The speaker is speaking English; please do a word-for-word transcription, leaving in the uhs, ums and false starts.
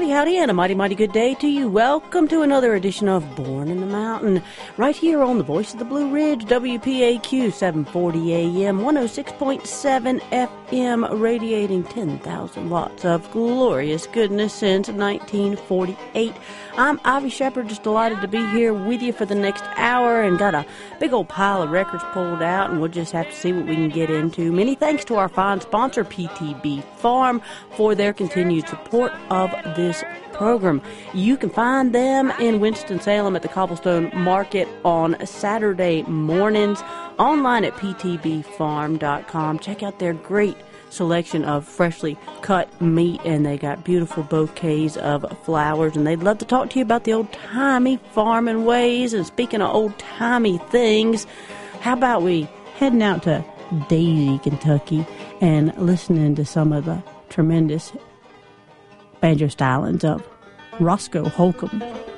Howdy, howdy, and a mighty, mighty good day to you. Welcome to another edition of Born in the Mountain, right here on the Voice of the Blue Ridge, W P A Q, seven forty A M, one oh six point seven F M, radiating ten thousand watts of glorious goodness since nineteen forty-eight. I'm Ivy Shepard, just delighted to be here with you for the next hour, and got a big old pile of records pulled out, and we'll just have to see what we can get into. Many thanks to our fine sponsor, P T B Farm, for their continued support of this program. You can find them in Winston-Salem at the Cobblestone Market on Saturday mornings, online at p t b farm dot com. Check out their great selection of freshly cut meat, and they got beautiful bouquets of flowers, and they'd love to talk to you about the old-timey farming ways. And speaking of old-timey things, how about we heading out to Daisy, Kentucky, and listening to some of the tremendous banjo stylings of Roscoe Holcomb.